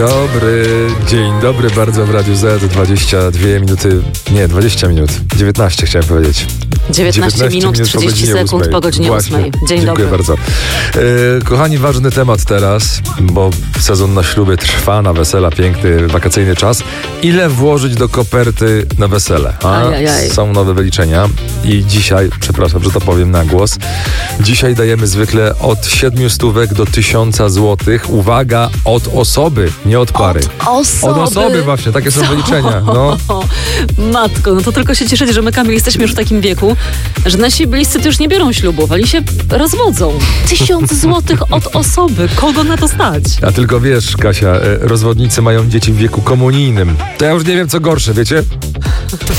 Dzień dobry bardzo w Radiu Z, 22 minuty, nie, 20 minut, 19 chciałem powiedzieć. 19 minut 30 sekund po godzinie 8. Dzień Dziękuję dobry. bardzo. Kochani, ważny temat teraz, bo sezon na śluby trwa, na wesela, piękny, wakacyjny czas. Ile włożyć do koperty na wesele? Są nowe wyliczenia i dzisiaj, przepraszam, że to powiem na głos, dzisiaj dajemy zwykle od 700 do 1000 złotych. Uwaga, od osoby, nie od pary. Od osoby właśnie, takie są wyliczenia. No. Matko, no to tylko się cieszyć, że my, Kamil, jesteśmy już w takim wieku, że nasi bliscy to już nie biorą ślubów, ale się rozwodzą. 1000 złotych od osoby. Kogo na to stać? A tylko wiesz, Kasia, rozwodnicy mają dzieci w wieku komunijnym. To ja już nie wiem, co gorsze, wiecie?